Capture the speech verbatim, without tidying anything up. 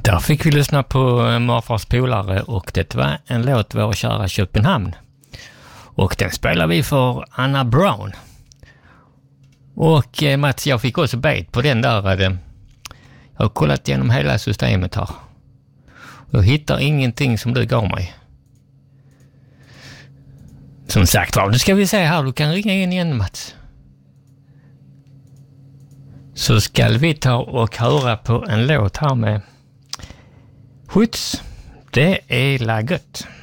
Där fick vi lyssna på Morfars polare och det var en låt Vår kära Köpenhamn. Och den spelar vi för Anna Brown. Och eh, Mats, jag fick också bet på den där. Eh, jag har kollat igenom hela systemet här. Jag hittar ingenting som du gav mig. Som sagt, nu ska vi se här. Du kan ringa in igen, Mats. Så ska vi ta och höra på en låt här med Skjuts. Det är la gött.